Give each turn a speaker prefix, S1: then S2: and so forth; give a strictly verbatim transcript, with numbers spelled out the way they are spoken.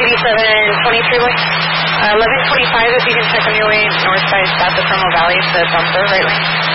S1: eighty-seven twenty freeway. Uh, eleven twenty-five, if you can check on your way north side south of Thermal Valley, the bumper, right lane.